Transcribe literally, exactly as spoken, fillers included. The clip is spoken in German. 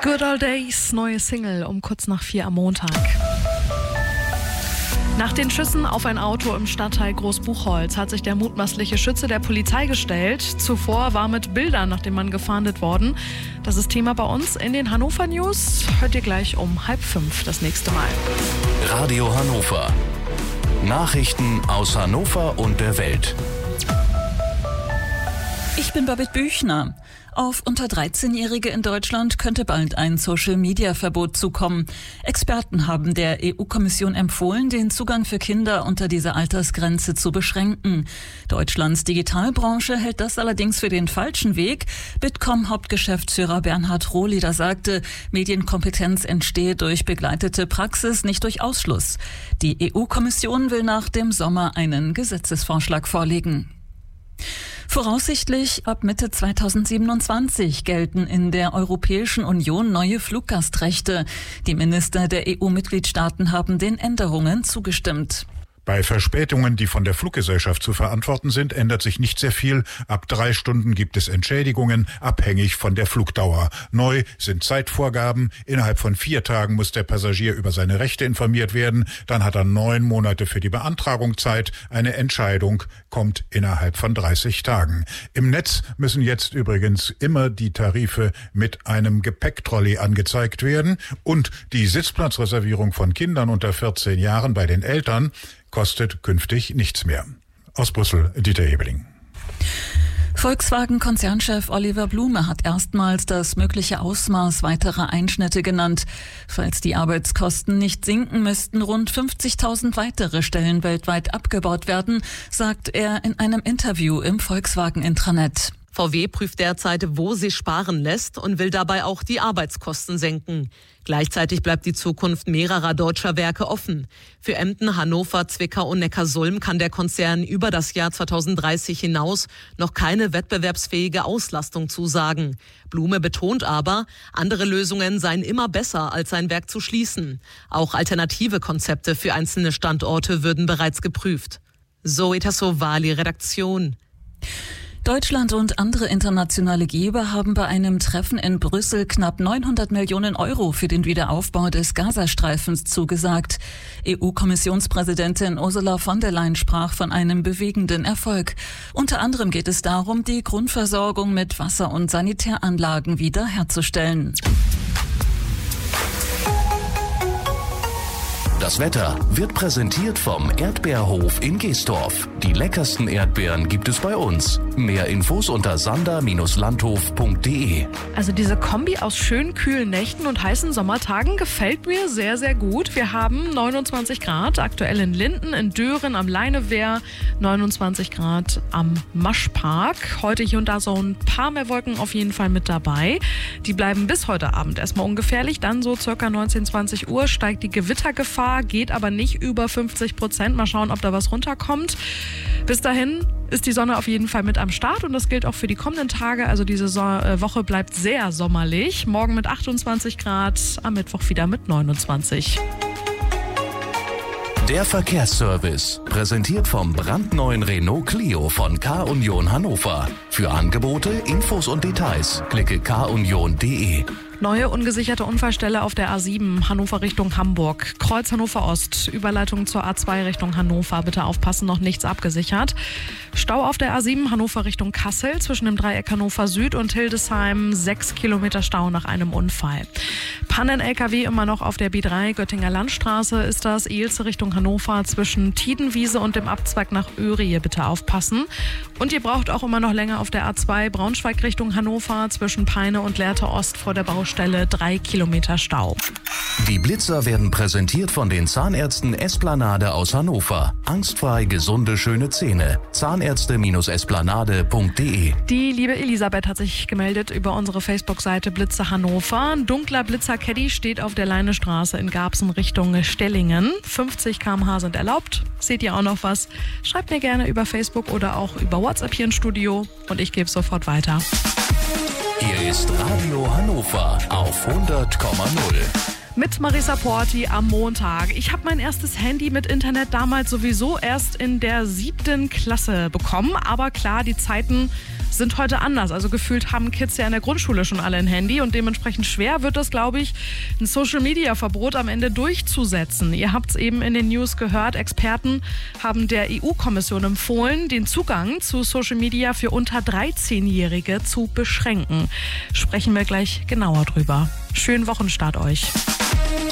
Good Old Days, neue Single um kurz nach vier am Montag. Nach den Schüssen auf ein Auto im Stadtteil Großbuchholz hat sich der mutmaßliche Schütze der Polizei gestellt. Zuvor war mit Bildern nach dem Mann gefahndet worden. Das ist Thema bei uns in den Hannover News. Hört ihr gleich um halb fünf das nächste Mal. Radio Hannover. Nachrichten aus Hannover und der Welt. Ich bin Babette Büchner. Auf unter dreizehnjährige in Deutschland könnte bald ein Social-Media-Verbot zukommen. Experten haben der E U-Kommission empfohlen, den Zugang für Kinder unter dieser Altersgrenze zu beschränken. Deutschlands Digitalbranche hält das allerdings für den falschen Weg. Bitkom-Hauptgeschäftsführer Bernhard Rohleder sagte, Medienkompetenz entstehe durch begleitete Praxis, nicht durch Ausschluss. Die E U-Kommission will nach dem Sommer einen Gesetzesvorschlag vorlegen. Voraussichtlich ab Mitte zweitausendsiebenundzwanzig gelten in der Europäischen Union neue Fluggastrechte. Die Minister der E U-Mitgliedstaaten haben den Änderungen zugestimmt. Bei Verspätungen, die von der Fluggesellschaft zu verantworten sind, ändert sich nicht sehr viel. Ab drei Stunden gibt es Entschädigungen, abhängig von der Flugdauer. Neu sind Zeitvorgaben. Innerhalb von vier Tagen muss der Passagier über seine Rechte informiert werden. Dann hat er neun Monate für die Beantragung Zeit. Eine Entscheidung kommt innerhalb von dreißig Tagen. Im Netz müssen jetzt übrigens immer die Tarife mit einem Gepäcktrolley angezeigt werden. Und die Sitzplatzreservierung von Kindern unter vierzehn Jahren bei den Eltern kostet künftig nichts mehr. Aus Brüssel, Dieter Hebeling. Volkswagen-Konzernchef Oliver Blume hat erstmals das mögliche Ausmaß weiterer Einschnitte genannt. Falls die Arbeitskosten nicht sinken, müssten rund fünfzigtausend weitere Stellen weltweit abgebaut werden, sagt er in einem Interview im Volkswagen-Intranet. V W prüft derzeit, wo sie sparen lässt und will dabei auch die Arbeitskosten senken. Gleichzeitig bleibt die Zukunft mehrerer deutscher Werke offen. Für Emden, Hannover, Zwickau und Neckarsulm kann der Konzern über das Jahr zweitausenddreißig hinaus noch keine wettbewerbsfähige Auslastung zusagen. Blume betont aber, andere Lösungen seien immer besser, als sein Werk zu schließen. Auch alternative Konzepte für einzelne Standorte würden bereits geprüft. Zoe Tassovali, Redaktion. Deutschland und andere internationale Geber haben bei einem Treffen in Brüssel knapp neunhundert Millionen Euro für den Wiederaufbau des Gazastreifens zugesagt. E U-Kommissionspräsidentin Ursula von der Leyen sprach von einem bewegenden Erfolg. Unter anderem geht es darum, die Grundversorgung mit Wasser- und Sanitäranlagen wiederherzustellen. Das Wetter wird präsentiert vom Erdbeerhof in Geestorf. Die leckersten Erdbeeren gibt es bei uns. Mehr Infos unter sander Bindestrich landhof punkt de. Also diese Kombi aus schön kühlen Nächten und heißen Sommertagen gefällt mir sehr, sehr gut. Wir haben neunundzwanzig Grad, aktuell in Linden, in Dören am Leinewehr, neunundzwanzig Grad am Maschpark. Heute hier und da so ein paar mehr Wolken auf jeden Fall mit dabei. Die bleiben bis heute Abend erstmal ungefährlich. Dann so circa neunzehn, zwanzig Uhr steigt die Gewittergefahr, geht aber nicht über fünfzig Prozent. Mal schauen, ob da was runterkommt. Bis dahin ist die Sonne auf jeden Fall mit am Start und das gilt auch für die kommenden Tage. Also diese so- äh, Woche bleibt sehr sommerlich. Morgen mit achtundzwanzig Grad, am Mittwoch wieder mit neunundzwanzig. Der Verkehrsservice, präsentiert vom brandneuen Renault Clio von K-Union Hannover. Für Angebote, Infos und Details klicke k union punkt de. Neue ungesicherte Unfallstelle auf der A sieben, Hannover Richtung Hamburg. Kreuz Hannover Ost, Überleitung zur A zwei Richtung Hannover. Bitte aufpassen, noch nichts abgesichert. Stau auf der A sieben, Hannover Richtung Kassel, zwischen dem Dreieck Hannover Süd und Hildesheim. Sechs Kilometer Stau nach einem Unfall. Pannen-L K W immer noch auf der B drei, Göttinger Landstraße ist das. Eelse Richtung Hannover, zwischen Tiedenwiese und dem Abzweig nach Öhrie. Bitte aufpassen. Und ihr braucht auch immer noch länger auf der A zwei, Braunschweig Richtung Hannover, zwischen Peine und Lehrte Ost vor der Baustelle. Drei Kilometer Stau. Die Blitzer werden präsentiert von den Zahnärzten Esplanade aus Hannover. Angstfrei gesunde, schöne Zähne. Zahnärzte Esplanade punkt de. Die liebe Elisabeth hat sich gemeldet über unsere Facebook-Seite Blitzer Hannover. Ein dunkler Blitzer-Caddy steht auf der Leinestraße in Garbsen Richtung Stellingen. fünfzig Kilometer pro Stunde sind erlaubt. Seht ihr auch noch was? Schreibt mir gerne über Facebook oder auch über WhatsApp hier ins Studio und ich gebe sofort weiter. Hier ist Radio Hannover auf hundert Komma null. Mit Marisa Porti am Montag. Ich habe mein erstes Handy mit Internet damals sowieso erst in der siebten Klasse bekommen. Aber klar, die Zeiten sind heute anders. Also gefühlt haben Kids ja in der Grundschule schon alle ein Handy und dementsprechend schwer wird es, glaube ich, ein Social-Media-Verbot am Ende durchzusetzen. Ihr habt es eben in den News gehört, Experten haben der E U-Kommission empfohlen, den Zugang zu Social Media für unter dreizehnjährige zu beschränken. Sprechen wir gleich genauer drüber. Schönen Wochenstart euch.